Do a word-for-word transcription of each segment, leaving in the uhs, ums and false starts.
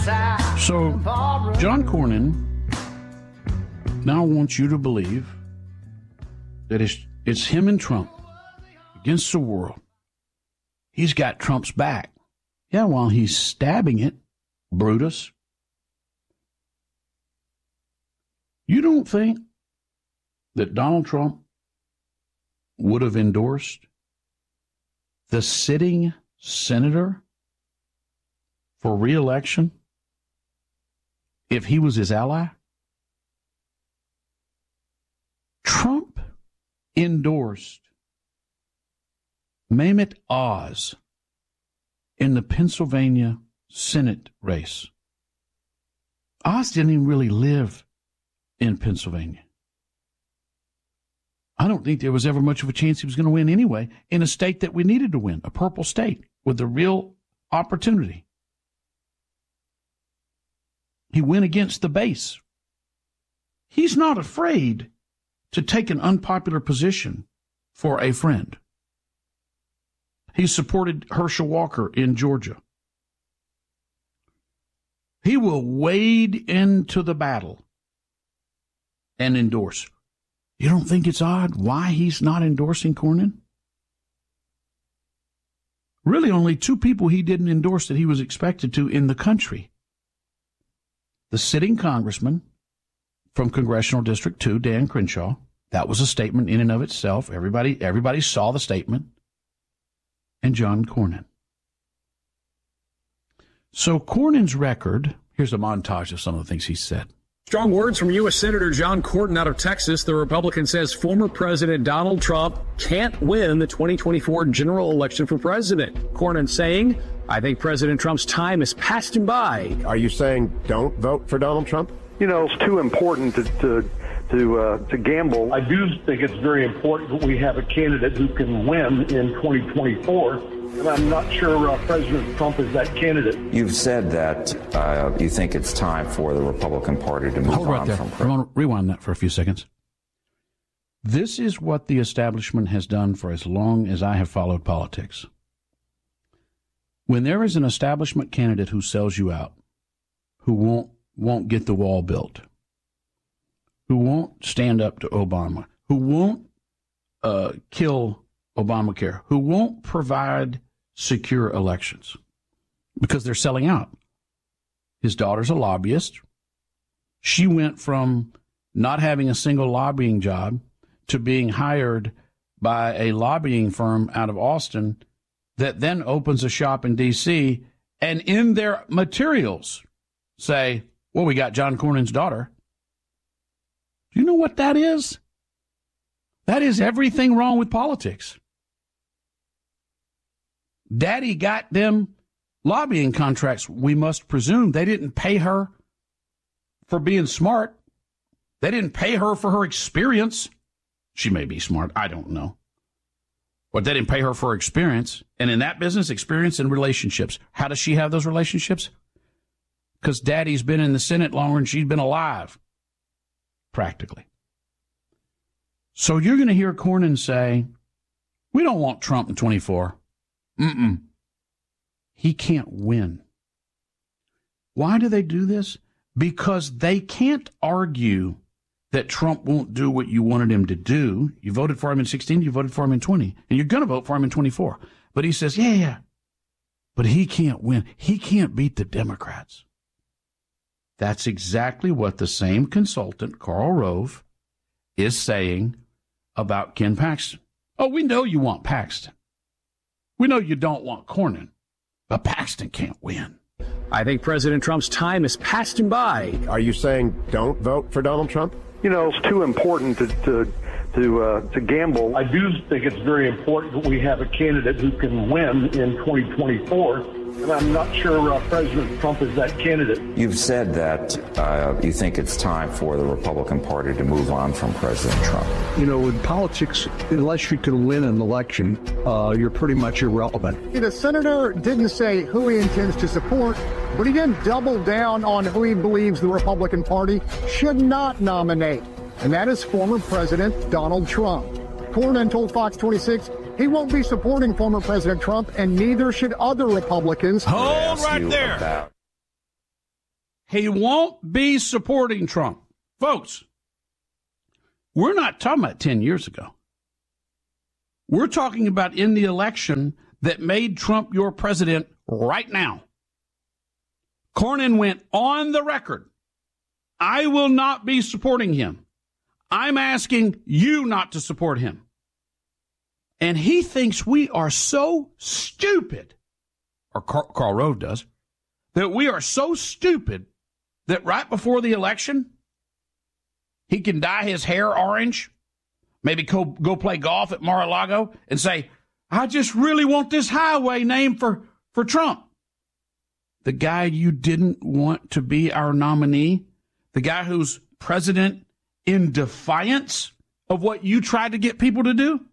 So, John Cornyn now wants you to believe that it's, it's him and Trump against the world. He's got Trump's back. Yeah, while he's stabbing it, Brutus. You don't think that Donald Trump would have endorsed the sitting senator for re-election if he was his ally? Trump endorsed Mehmet Oz in the Pennsylvania Senate race. Oz didn't even really live in Pennsylvania. I don't think there was ever much of a chance he was going to win anyway in a state that we needed to win, a purple state with a real opportunity. He went against the base. He's not afraid to take an unpopular position for a friend. He supported Herschel Walker in Georgia. He will wade into the battle and endorse. You don't think it's odd why he's not endorsing Cornyn? Really, only two people he didn't endorse that he was expected to in the country. The sitting congressman from Congressional District two, Dan Crenshaw. That was a statement in and of itself. Everybody, everybody saw the statement. And John Cornyn. So Cornyn's record, here's a montage of some of the things he said. Strong words from U S Senator John Cornyn out of Texas. The Republican says former President Donald Trump can't win the twenty twenty-four general election for president. Cornyn saying, I think President Trump's time has passed him by. Are you saying don't vote for Donald Trump? You know, it's too important to to to, uh, to gamble. I do think it's very important that we have a candidate who can win in twenty twenty-four. And I'm not sure uh, President Trump is that candidate. You've said that uh, you think it's time for the Republican Party to move Hold on right there. from. I want to rewind that for a few seconds. This is what the establishment has done for as long as I have followed politics. When there is an establishment candidate who sells you out, who won't won't get the wall built, who won't stand up to Obama, who won't uh, kill Obamacare, who won't provide secure elections because they're selling out. His daughter's a lobbyist. She went from not having a single lobbying job to being hired by a lobbying firm out of Austin that then opens a shop in D C and in their materials say, well, we got John Cornyn's daughter. Do you know what that is? That is everything wrong with politics. Daddy got them lobbying contracts, we must presume. They didn't pay her for being smart. They didn't pay her for her experience. She may be smart. I don't know. But they didn't pay her for her experience. And in that business, experience and relationships. How does she have those relationships? Because Daddy's been in the Senate longer than she's been alive. Practically. So you're going to hear Cornyn say, we don't want Trump in twenty-four. Mm-mm. He can't win. Why do they do this? Because they can't argue that Trump won't do what you wanted him to do. You voted for him in sixteen, you voted for him in twenty, and you're going to vote for him in twenty-four. But he says, yeah, yeah, but he can't win. He can't beat the Democrats. That's exactly what the same consultant, Karl Rove, is saying about Ken Paxton. Oh, we know you want Paxton. We know you don't want Cornyn, but Paxton can't win. I think President Trump's time has passed him by. Are you saying don't vote for Donald Trump? You know, it's too important to to to, uh, to gamble. I do think it's very important that we have a candidate who can win in twenty twenty-four. And I'm not sure uh, President Trump is that candidate. You've said that uh, you think it's time for the Republican Party to move on from President Trump. You know, in politics, unless you can win an election, uh, you're pretty much irrelevant. The senator didn't say who he intends to support, but he didn't double down on who he believes the Republican Party should not nominate, and that is former President Donald Trump. Cornyn told Fox twenty-six he won't be supporting former President Trump, and neither should other Republicans. Hold right there. About- He won't be supporting Trump. Folks, we're not talking about ten years ago. We're talking about in the election that made Trump your president right now. Cornyn went on the record. I will not be supporting him. I'm asking you not to support him. And he thinks we are so stupid, or Carl, Karl Rove does, that we are so stupid that right before the election, he can dye his hair orange, maybe go, go play golf at Mar-a-Lago and say, I just really want this highway named for, for Trump. The guy you didn't want to be our nominee, the guy who's president in defiance of what you tried to get people to do.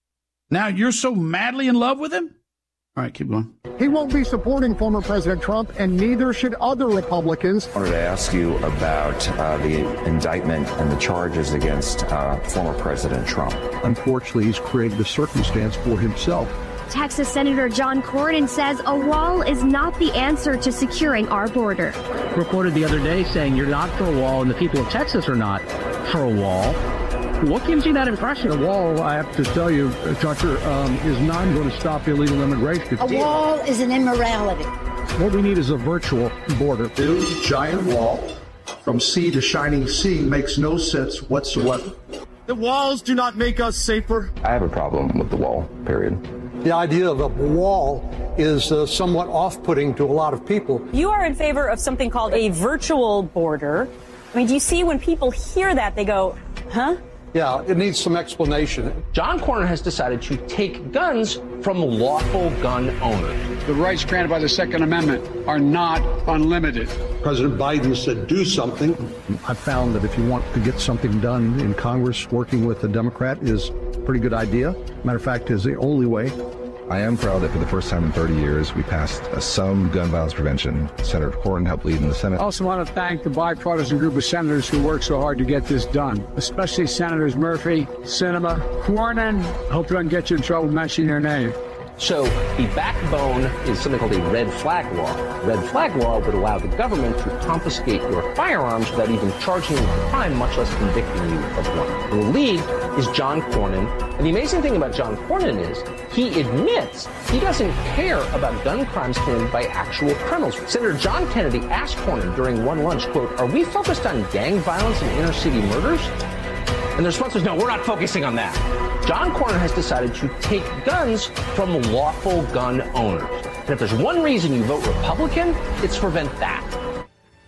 Now you're so madly in love with him? All right, keep going. He won't be supporting former President Trump, and neither should other Republicans. I wanted to ask you about uh, the indictment and the charges against uh, former President Trump. Unfortunately, he's created a circumstance for himself. Texas Senator John Cornyn says a wall is not the answer to securing our border. Reported the other day saying you're not for a wall and the people of Texas are not for a wall. What gives you that impression? A wall, I have to tell you, Tucker, um, is not going to stop illegal immigration. A wall is an immorality. What we need is a virtual border. Build a giant wall from sea to shining sea makes no sense whatsoever. The walls do not make us safer. I have a problem with the wall, period. The idea of a wall is uh, somewhat off-putting to a lot of people. You are in favor of something called a virtual border. I mean, do you see when people hear that, they go, huh? Yeah, it needs some explanation. John Cornyn has decided to take guns from lawful gun owners. The rights granted by the Second Amendment are not unlimited. President Biden said do something. I found that if you want to get something done in Congress, working with a Democrat is a pretty good idea. Matter of fact, is the only way. I am proud that for the first time in thirty years, we passed uh, some gun violence prevention. Senator Cornyn helped lead in the Senate. I also want to thank the bipartisan group of senators who worked so hard to get this done, especially Senators Murphy, Sinema, Cornyn. Hope I don't get you in trouble mentioning your name. So the backbone is something called a red flag law. Red flag law would allow the government to confiscate your firearms without even charging you with a crime, much less convicting you of one. The lead is John Cornyn. And the amazing thing about John Cornyn is he admits he doesn't care about gun crimes committed by actual criminals. Senator John Kennedy asked Cornyn during one lunch, quote, "Are we focused on gang violence and inner city murders?" And the response was, no, we're not focusing on that. John Cornyn has decided to take guns from lawful gun owners. And if there's one reason you vote Republican, it's to prevent that.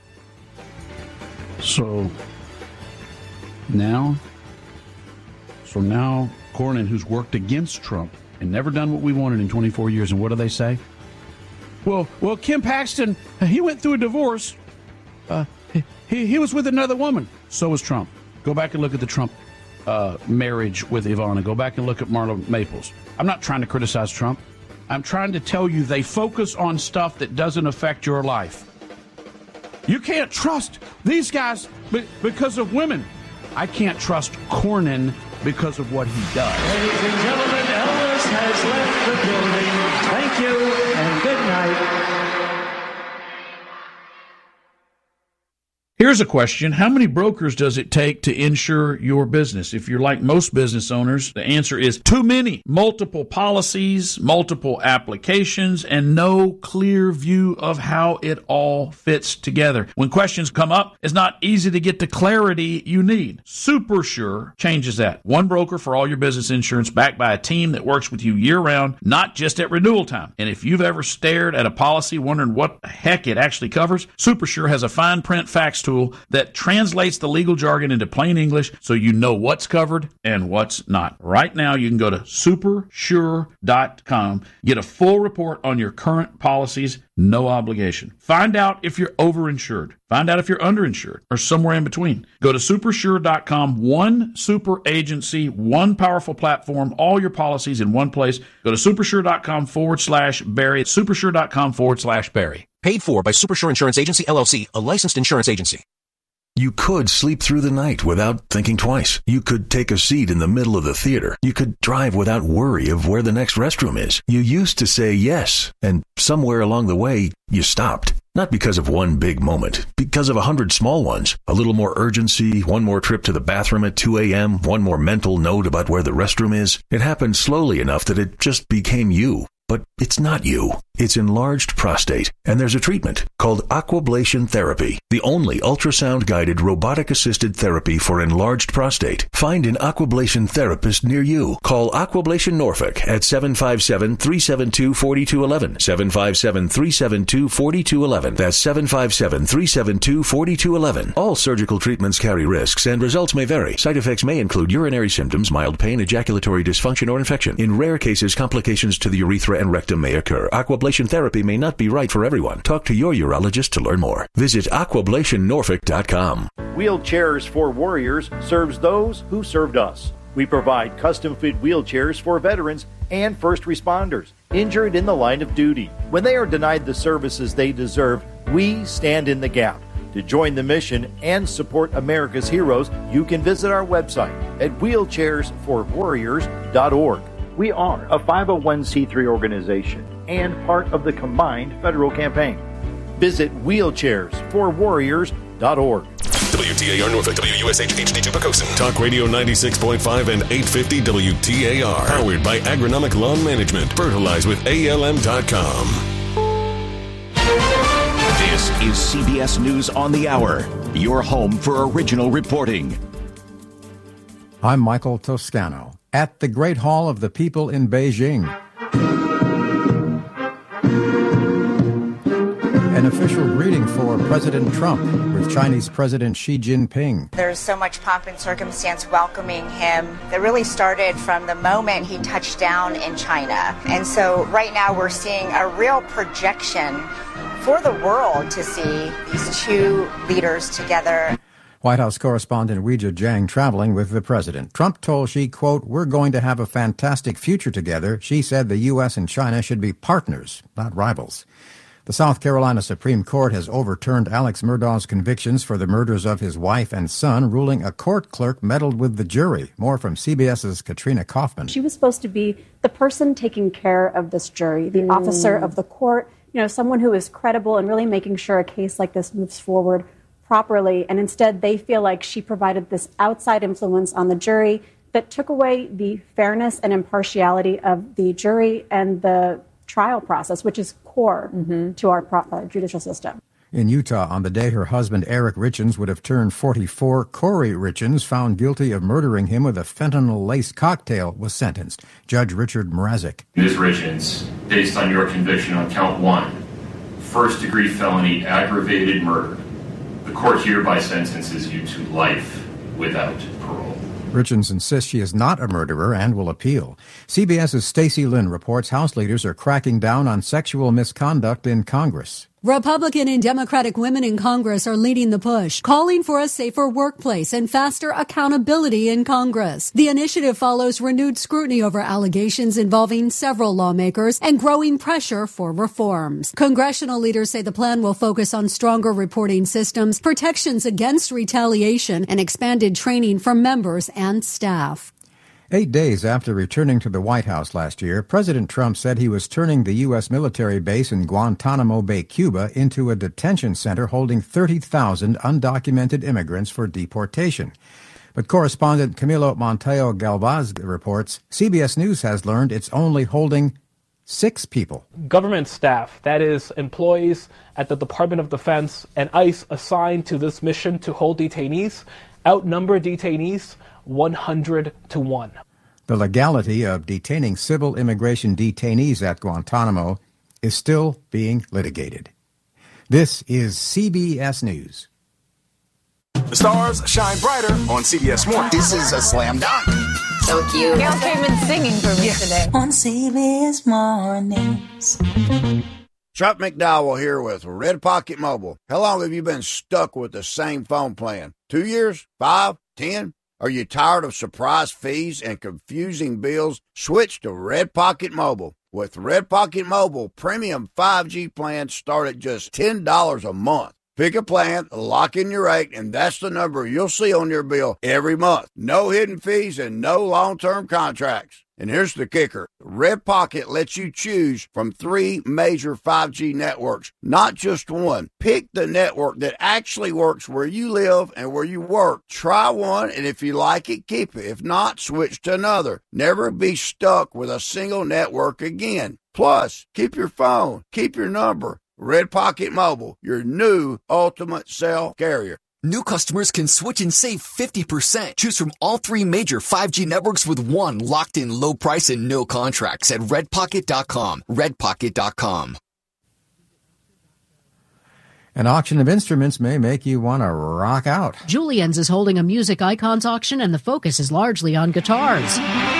So now, so now Cornyn, who's worked against Trump and never done what we wanted in twenty-four years, and what do they say? Well, well, Ken Paxton, he went through a divorce. Uh, he, he was with another woman. So was Trump. Go back and look at the Trump uh, marriage with Ivana. Go back and look at Marla Maples. I'm not trying to criticize Trump. I'm trying to tell you they focus on stuff that doesn't affect your life. You can't trust these guys because of women. I can't trust Cornyn because of what he does. Ladies and gentlemen, Elvis has left the building. Thank you and good night. Here's a question. How many brokers does it take to insure your business? If you're like most business owners, the answer is too many. Multiple policies, multiple applications, and no clear view of how it all fits together. When questions come up, it's not easy to get the clarity you need. SuperSure changes that. One broker for all your business insurance, backed by a team that works with you year-round, not just at renewal time. And if you've ever stared at a policy wondering what the heck it actually covers, SuperSure has a fine print fax tool that translates the legal jargon into plain English so you know what's covered and what's not. Right now, you can go to super sure dot com, get a full report on your current policies, no obligation. Find out if you're overinsured. Find out if you're underinsured or somewhere in between. Go to super sure dot com, one super agency, one powerful platform, all your policies in one place. Go to supersure dot com forward slash Barry, supersure dot com forward slash Barry. Paid for by SuperSure Insurance Agency, L L C, a licensed insurance agency. You could sleep through the night without thinking twice. You could take a seat in the middle of the theater. You could drive without worry of where the next restroom is. You used to say yes, and somewhere along the way, you stopped. Not because of one big moment, because of a hundred small ones. A little more urgency, one more trip to the bathroom at two a.m., one more mental note about where the restroom is. It happened slowly enough that it just became you. But it's not you. It's enlarged prostate, and there's a treatment called Aquablation Therapy, the only ultrasound-guided robotic-assisted therapy for enlarged prostate. Find an Aquablation therapist near you. Call Aquablation Norfolk at seven five seven, three seven two, four two one one, seven five seven, three seven two, four two one one. That's seven five seven, three seven two, four two one one. All surgical treatments carry risks, and results may vary. Side effects may include urinary symptoms, mild pain, ejaculatory dysfunction, or infection. In rare cases, complications to the urethra and rectum may occur. Aquablation therapy may not be right for everyone. Talk to your urologist to learn more. Visit aquablation norfolk dot com. Wheelchairs for Warriors serves those who served us. We provide custom-fit wheelchairs for veterans and first responders injured in the line of duty. When they are denied the services they deserve, we stand in the gap. To join the mission and support America's heroes, you can visit our website at wheelchairs for warriors dot org. We are a five oh one c three organization and part of the combined federal campaign. Visit wheelchairs for warriors dot org. W T A R Norfolk, W U S H H D two Pocosin. Talk Radio ninety-six point five and eight fifty W T A R. Powered by Agronomic Lawn Management. Fertilize with A L M dot com. This is C B S News on the Hour, your home for original reporting. I'm Michael Toscano at the Great Hall of the People in Beijing. An official greeting for President Trump with Chinese President Xi Jinping. There's so much pomp and circumstance welcoming him that really started from the moment he touched down in China. And so right now we're seeing a real projection for the world to see these two leaders together. White House correspondent Weijia Jiang traveling with the president. Trump told Xi, quote, "We're going to have a fantastic future together." Xi said the U S and China should be partners, not rivals. The South Carolina Supreme Court has overturned Alex Murdaugh's convictions for the murders of his wife and son, ruling a court clerk meddled with the jury. More from CBS's Katrina Kaufman. She was supposed to be the person taking care of this jury, the mm. officer of the court, you know, someone who is credible and really making sure a case like this moves forward properly. And instead, they feel like she provided this outside influence on the jury that took away the fairness and impartiality of the jury and the trial process, which is core mm-hmm. to our pro- uh, judicial system. In Utah, on the day her husband Eric Richins would have turned forty-four, Corey Richins, found guilty of murdering him with a fentanyl-laced cocktail, was sentenced. Judge Richard Mrazek. Miz Richins, based on your conviction on count one, first-degree felony aggravated murder, the court hereby sentences you to life without parole. Richins insists she is not a murderer and will appeal. CBS's Stacey Lynn reports House leaders are cracking down on sexual misconduct in Congress. Republican and Democratic women in Congress are leading the push, calling for a safer workplace and faster accountability in Congress. The initiative follows renewed scrutiny over allegations involving several lawmakers and growing pressure for reforms. Congressional leaders say the plan will focus on stronger reporting systems, protections against retaliation, and expanded training for members and staff. Eight days after returning to the White House last year, President Trump said he was turning the U S military base in Guantanamo Bay, Cuba, into a detention center holding thirty thousand undocumented immigrants for deportation. But correspondent Camilo Montoyo Galvaz reports C B S News has learned it's only holding six people. Government staff, that is, employees at the Department of Defense and ICE assigned to this mission to hold detainees, outnumber detainees one hundred to one. The legality of detaining civil immigration detainees at Guantanamo is still being litigated. This is C B S News. The stars shine brighter on C B S Mornings. This is a slam dunk. So cute. Gail came in singing for me yeah. today. On C B S Mornings. Chuck McDowell here with Red Pocket Mobile. How long have you been stuck with the same phone plan? Two years? Five? Ten? Are you tired of surprise fees and confusing bills? Switch to Red Pocket Mobile. With Red Pocket Mobile, premium five G plans start at just ten dollars a month. Pick a plan, lock in your rate, and that's the number you'll see on your bill every month. No hidden fees and no long-term contracts. And here's the kicker. Red Pocket lets you choose from three major five G networks, not just one. Pick the network that actually works where you live and where you work. Try one, and if you like it, keep it. If not, switch to another. Never be stuck with a single network again. Plus, keep your phone, keep your number. Red Pocket Mobile, your new ultimate cell carrier. New customers can switch and save fifty percent. Choose from all three major five G networks with one locked-in low price and no contracts at red pocket dot com. red pocket dot com. An auction of instruments may make you want to rock out. Julien's is holding a music icons auction, and the focus is largely on guitars.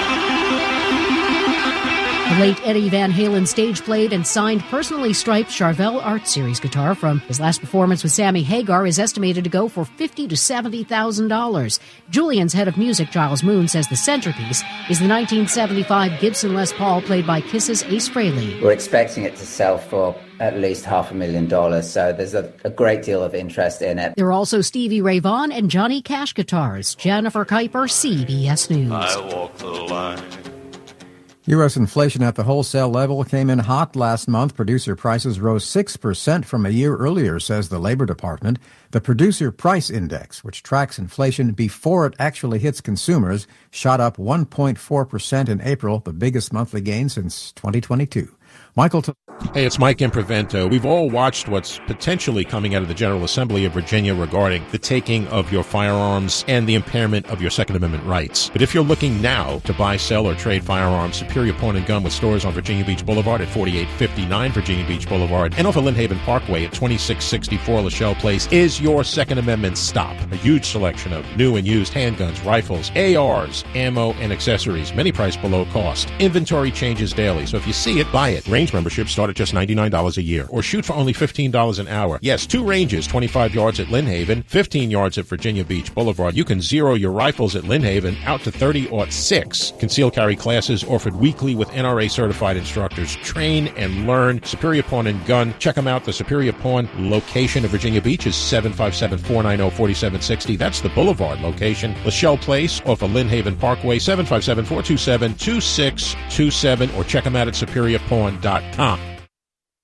The late Eddie Van Halen stage played and signed personally striped Charvel Art Series guitar from his last performance with Sammy Hagar is estimated to go for fifty thousand to seventy thousand dollars. Julien's head of music, Giles Moon, says the centerpiece is the nineteen seventy-five Gibson Les Paul played by Kiss's Ace Frehley. We're expecting it to sell for at least half a million dollars, so there's a, a great deal of interest in it. There are also Stevie Ray Vaughan and Johnny Cash guitars. Jennifer Kuiper, C B S News. I walk the line. U S inflation at the wholesale level came in hot last month. Producer prices rose six percent from a year earlier, says the Labor Department. The Producer Price Index, which tracks inflation before it actually hits consumers, shot up one point four percent in April, the biggest monthly gain since twenty twenty-two. Michael. T- Hey, it's Mike Improvento. We've all watched what's potentially coming out of the General Assembly of Virginia regarding the taking of your firearms and the impairment of your Second Amendment rights. But if you're looking now to buy, sell, or trade firearms, Superior Pawn and Gun with stores on Virginia Beach Boulevard at forty-eight fifty-nine Virginia Beach Boulevard and off of Lynnhaven Parkway at twenty-six sixty-four Lachelle Place is your Second Amendment stop. A huge selection of new and used handguns, rifles, A Rs, ammo, and accessories, many priced below cost. Inventory changes daily, so if you see it, buy it. Range memberships start at just ninety-nine dollars a year, or shoot for only fifteen dollars an hour. Yes, two ranges, twenty-five yards at Lynnhaven, fifteen yards at Virginia Beach Boulevard. You can zero your rifles at Lynnhaven out to thirty or six. Concealed carry classes offered weekly with N R A certified instructors. Train and learn. Superior Pawn and Gun. Check them out. The Superior Pawn location of Virginia Beach is seven five seven, four nine zero, four seven six zero. That's the Boulevard location. Lachelle Place off of Lynnhaven Parkway, seven five seven, four two seven, two six two seven, or check them out at superior pawn dot com.